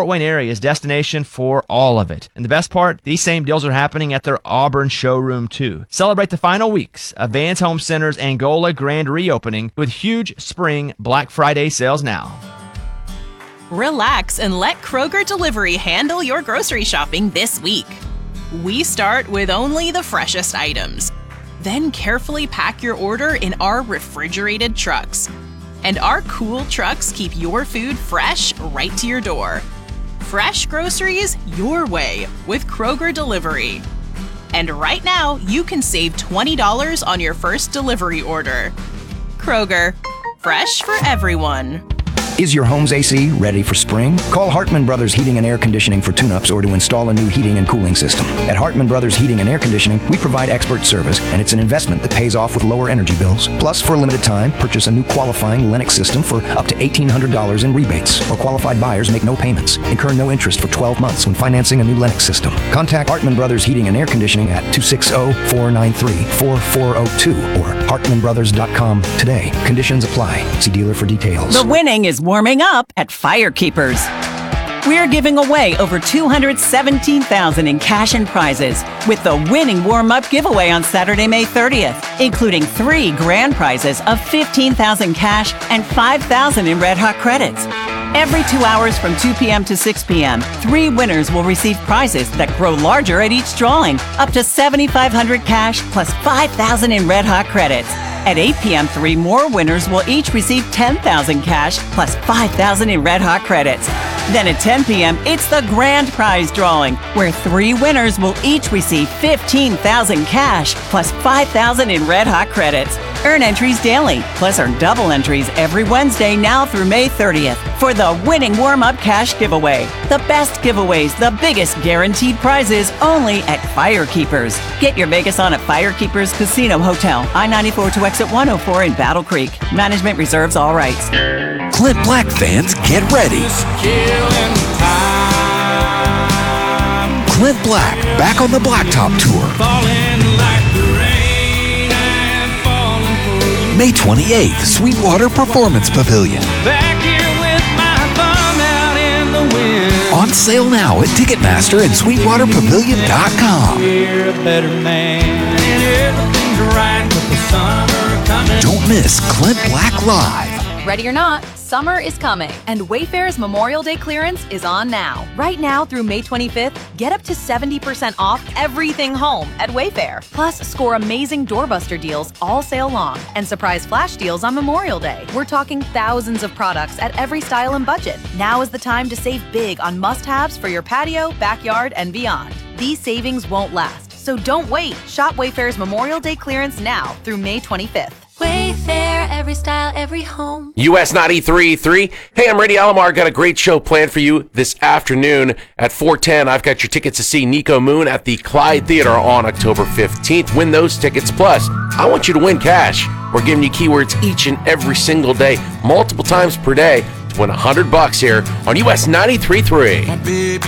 Fort Wayne area's destination for all of it. And the best part, these same deals are happening at their Auburn showroom too. Celebrate the final weeks of Vans Home Center's Angola grand reopening with huge spring Black Friday sales now. Relax and let Kroger Delivery handle your grocery shopping this week. We start with only the freshest items. Then carefully pack your order in our refrigerated trucks. And our cool trucks keep your food fresh right to your door. Fresh groceries your way with Kroger Delivery. And right now, you can save $20 on your first delivery order. Kroger, fresh for everyone. Is your home's AC ready for spring? Call Hartman Brothers Heating and Air Conditioning for tune-ups or to install a new heating and cooling system. At Hartman Brothers Heating and Air Conditioning, we provide expert service, and it's an investment that pays off with lower energy bills. Plus, for a limited time, purchase a new qualifying Lennox system for up to $1,800 in rebates, or qualified buyers make no payments. Incur no interest for 12 months when financing a new Lennox system. Contact Hartman Brothers Heating and Air Conditioning at 260-493-4402 or hartmanbrothers.com today. Conditions apply. See dealer for details. The winning is warming up at Firekeepers. We're giving away over $217,000 in cash and prizes with the winning warm-up giveaway on Saturday, May 30th, including 3 grand prizes of $15,000 cash and $5,000 in Red Hot credits. Every 2 hours from 2 p.m. to 6 p.m., 3 winners will receive prizes that grow larger at each drawing, up to $7,500 cash plus $5,000 in Red Hot credits. At 8 p.m., 3 more winners will each receive $10,000 cash plus $5,000 in Red Hot credits. Then at 10 p.m., it's the grand prize drawing, where 3 winners will each receive $15,000 cash plus $5,000 in Red Hot credits. Earn entries daily, plus earn double entries every Wednesday now through May 30th for the winning warm-up cash giveaway. The best giveaways, the biggest guaranteed prizes, only at Firekeepers. Get your Vegas on at Firekeepers Casino Hotel, I-94 to exit 104 in Battle Creek. Management reserves all rights. Clint Black fans, get ready. Clint Black back on the Blacktop Tour. May 28th, Sweetwater Performance Pavilion. Back here with my thumb out in the wind. On sale now at Ticketmaster and SweetwaterPavilion.com. You're a better man, and everything's right with the summer coming. Don't miss Clint Black Live. Ready or not, summer is coming, and Wayfair's Memorial Day clearance is on now. Right now through May 25th, get up to 70% off everything home at Wayfair. Plus, score amazing doorbuster deals all sale long and surprise flash deals on Memorial Day. We're talking thousands of products at every style and budget. Now is the time to save big on must-haves for your patio, backyard, and beyond. These savings won't last, so don't wait. Shop Wayfair's Memorial Day clearance now through May 25th. Wayfair, every style, every home. US 93.3. Hey, I'm Randy Alomar. Got a great show planned for you this afternoon at 4:10. I've got your tickets to see Nico Moon at the Clyde Theater on October 15th. Win those tickets. Plus, I want you to win cash. We're giving you keywords each and every single day, multiple times per day, to win $100 here on US 93.3.